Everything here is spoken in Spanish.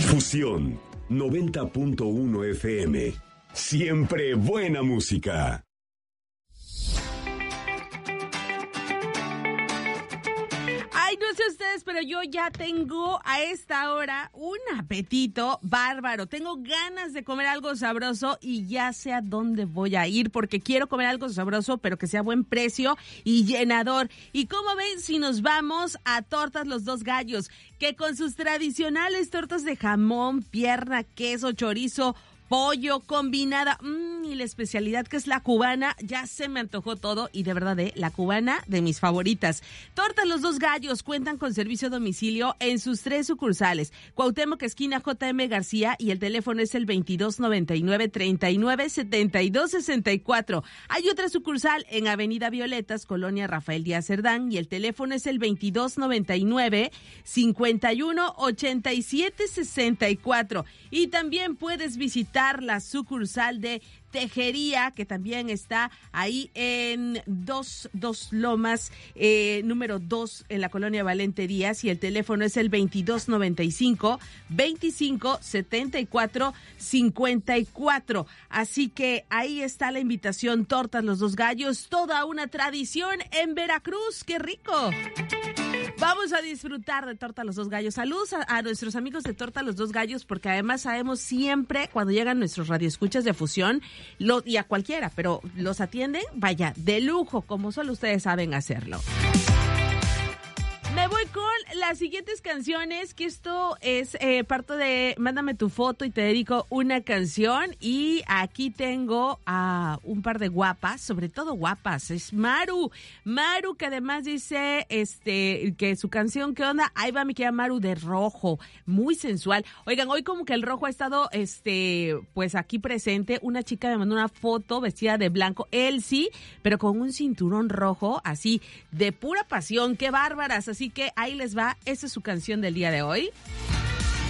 Fusión 90.1 FM. Siempre buena música. Ay, no sé ustedes, pero yo ya tengo a esta hora un apetito bárbaro. Tengo ganas de comer algo sabroso y ya sé a dónde voy a ir porque quiero comer algo sabroso, pero que sea a buen precio y llenador. Y como ven, si nos vamos a Tortas Los Dos Gallos, que con sus tradicionales tortas de jamón, pierna, queso, chorizo, pollo, combinada, y la especialidad que es la cubana, ya se me antojó todo y de verdad, la cubana de mis favoritas. Tortas Los Dos Gallos cuentan con servicio a domicilio en sus 3 sucursales, Cuauhtémoc esquina J.M. García y el teléfono es el 2299-397264. Hay otra sucursal en Avenida Violetas, Colonia Rafael Díaz Cerdán y el teléfono es el 2299-518764. Y también puedes visitar la sucursal de Tejería, que también está ahí en Dos Lomas, número 2, en la colonia Valente Díaz, y el teléfono es el 2295-2574-54. Así que ahí está la invitación, Tortas Los Dos Gallos, toda una tradición en Veracruz. ¡Qué rico! Vamos a disfrutar de Torta Los Dos Gallos. Saludos a nuestros amigos de Torta Los Dos Gallos, porque además sabemos siempre cuando llegan nuestros radioescuchas de Fusión, y a cualquiera, pero los atienden, vaya, de lujo, como solo ustedes saben hacerlo. Me voy con las siguientes canciones, que esto es parte de Mándame tu foto y te dedico una canción. Y aquí tengo a un par de guapas, sobre todo guapas. Es Maru, que además dice que su canción, ¿qué onda? Ahí va mi querida Maru, de rojo, muy sensual. Oigan, hoy como que el rojo ha estado pues aquí presente. Una chica me mandó una foto vestida de blanco, él sí, pero con un cinturón rojo, así, de pura pasión. ¡Qué bárbaras! Así que ahí les va, esa es su canción del día de hoy.